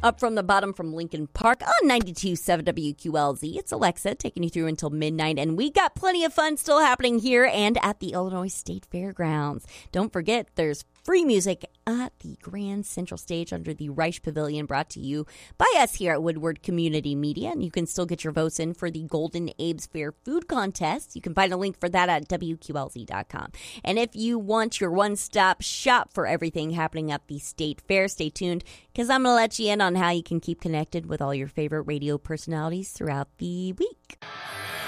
Up from the bottom from Lincoln Park on 92.7 WQLZ. It's Alexa taking you through until midnight, and we got plenty of fun still happening here and at the Illinois State Fairgrounds. Don't forget, there's free music at the Grand Central Stage under the Reich Pavilion, brought to you by us here at Woodward Community Media. And you can still get your votes in for the Golden Abe's Fair Food Contest. You can find a link for that at WQLZ.com. And if you want your one-stop shop for everything happening at the State Fair, stay tuned, because I'm going to let you in on how you can keep connected with all your favorite radio personalities throughout the week.